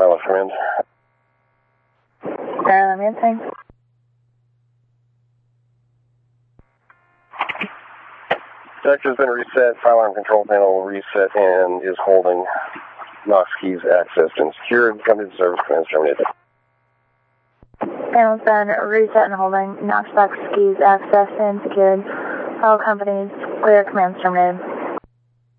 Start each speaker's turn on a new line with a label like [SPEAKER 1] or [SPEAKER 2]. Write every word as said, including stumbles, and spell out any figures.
[SPEAKER 1] File of command.
[SPEAKER 2] Maryland Lansing.
[SPEAKER 1] Sector's been reset. Firearm control panel reset and is holding. Knox keys accessed and secured. Company to service commands terminated.
[SPEAKER 2] Panel's been reset and holding. Knox box keys accessed and secured. All companies clear, commands terminated.